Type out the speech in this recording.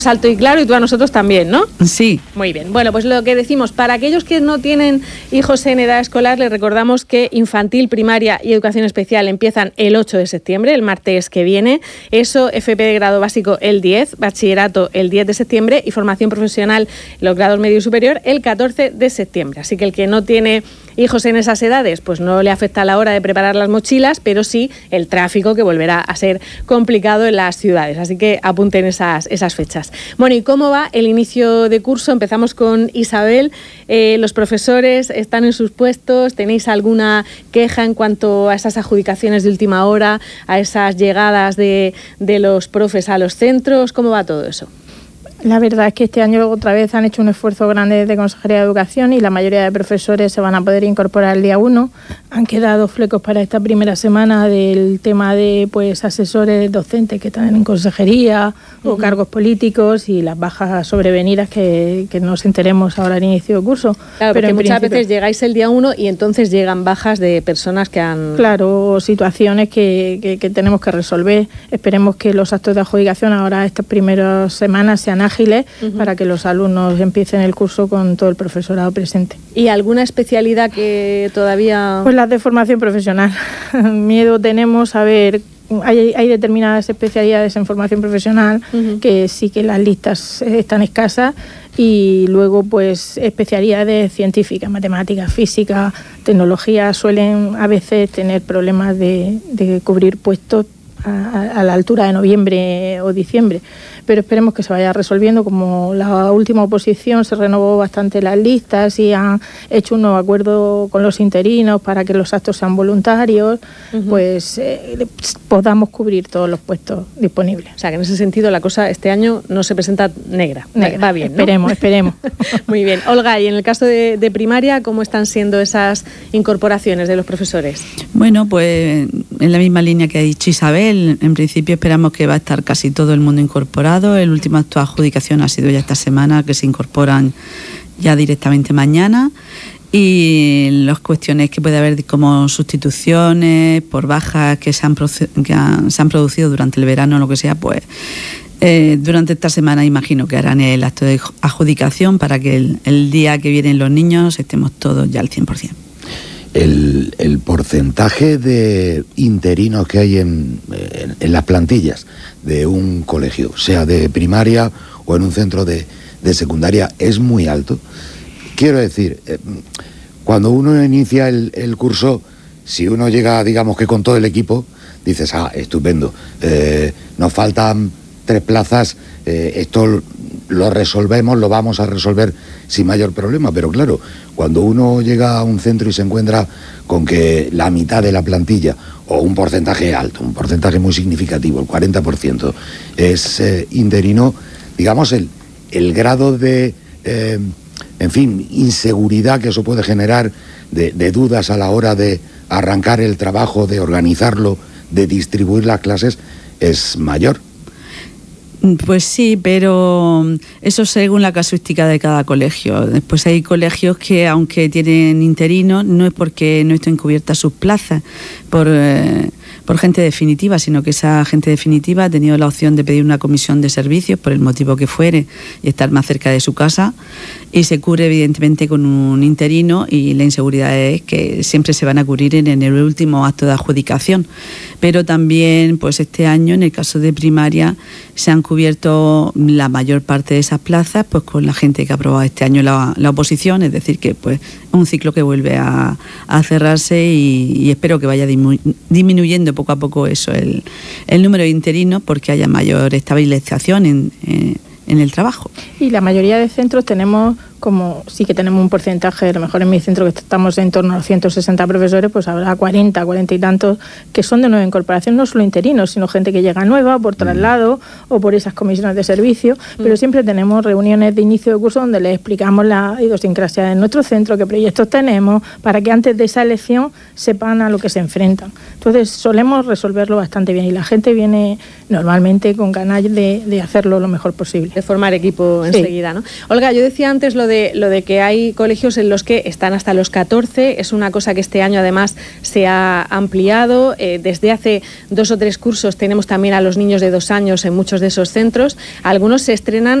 alto y claro, y tú a nosotros también, ¿no? Sí. Muy bien. Bueno, pues lo que decimos, para aquellos que no tienen hijos en edad escolar, les recordamos que infantil, primaria y educación especial empiezan el 8 de septiembre, el martes que viene. Eso, FP de grado básico el 10, bachillerato el 10 de septiembre y formación profesional, los grados medio y superior, el 14 de septiembre. Así que el que no tiene hijos en esas edades, pues no le afecta a la hora de preparar las mochilas, pero sí el tráfico, que volverá a ser complicado en las ciudades. Así que apunten esas fechas. Bueno, ¿y cómo va el inicio de curso? Empezamos con Isabel. Los profesores están en sus puestos. ¿Tenéis alguna queja en cuanto a esas adjudicaciones de última hora, a esas llegadas de los profes a los centros? ¿Cómo va todo eso? La verdad es que este año otra vez han hecho un esfuerzo grande desde Consejería de Educación y la mayoría de profesores se van a poder incorporar el día 1. Han quedado flecos para esta primera semana del tema de asesores docentes que están en consejería o cargos políticos y las bajas sobrevenidas que nos enteremos ahora al inicio del curso. Claro, pero muchas veces llegáis el día 1 y entonces llegan bajas de personas que han... Claro, situaciones que tenemos que resolver. Esperemos que los actos de adjudicación ahora estas primeras semanas sean ágiles para que los alumnos empiecen el curso con todo el profesorado presente. ¿Y alguna especialidad que todavía...? Pues las de formación profesional. Miedo tenemos a ver... Hay determinadas especialidades en formación profesional que sí que las listas están escasas y luego pues especialidades científicas, matemáticas, física, tecnología suelen a veces tener problemas de cubrir puestos a la altura de noviembre o diciembre, pero esperemos que se vaya resolviendo. Como la última oposición se renovó bastante las listas y han hecho un nuevo acuerdo con los interinos para que los actos sean voluntarios, pues podamos cubrir todos los puestos disponibles. O sea, que en ese sentido la cosa este año no se presenta negra. Va bien, ¿no? Esperemos. Muy bien. Olga, y en el caso de primaria, ¿cómo están siendo esas incorporaciones de los profesores? Bueno, pues en la misma línea que ha dicho Isabel, en principio esperamos que va a estar casi todo el mundo incorporado. El último acto de adjudicación ha sido ya esta semana, que se incorporan ya directamente mañana. Y las cuestiones que puede haber como sustituciones por bajas que se han producido durante el verano o lo que sea, pues durante esta semana imagino que harán el acto de adjudicación para que el día que vienen los niños estemos todos ya al 100%. El porcentaje de interinos que hay en las plantillas de un colegio, sea de primaria o en un centro de secundaria, es muy alto. Quiero decir, cuando uno inicia el curso, si uno llega, digamos que con todo el equipo, dices, estupendo, nos faltan 3 plazas, esto lo resolvemos, lo vamos a resolver sin mayor problema. Pero claro, cuando uno llega a un centro y se encuentra con que la mitad de la plantilla, o un porcentaje alto, un porcentaje muy significativo, el 40%, es interino, digamos, el grado de, inseguridad que eso puede generar, de dudas a la hora de arrancar el trabajo, de organizarlo, de distribuir las clases, es mayor. Pues sí, pero eso según la casuística de cada colegio. Después hay colegios que, aunque tienen interinos, no es porque no estén cubiertas sus plazas por gente definitiva, sino que esa gente definitiva ha tenido la opción de pedir una comisión de servicios por el motivo que fuere y estar más cerca de su casa, y se cubre evidentemente con un interino, y la inseguridad es que siempre se van a cubrir en el último acto de adjudicación. Pero también, pues este año, en el caso de primaria, se han cubierto la mayor parte de esas plazas pues con la gente que ha aprobado este año la oposición, es decir, que pues un ciclo que vuelve a cerrarse, y espero que vaya disminuyendo poco a poco eso, el número de interinos, porque haya mayor estabilización en el trabajo. Y la mayoría de centros tenemos, como sí que tenemos un porcentaje, a lo mejor en mi centro que estamos en torno a los 160 profesores, pues habrá 40 y tantos que son de nueva incorporación, no solo interinos, sino gente que llega nueva por traslado o por esas comisiones de servicio, pero siempre tenemos reuniones de inicio de curso donde les explicamos la idiosincrasia de nuestro centro, qué proyectos tenemos, para que antes de esa elección sepan a lo que se enfrentan. Entonces solemos resolverlo bastante bien y la gente viene normalmente con ganas de hacerlo lo mejor posible. De formar equipo enseguida, ¿no? Olga, yo decía antes lo lo de que hay colegios en los que están hasta los 14, es una cosa que este año además se ha ampliado. Desde hace 2 o 3 cursos tenemos también a los niños de 2 años en muchos de esos centros. Algunos se estrenan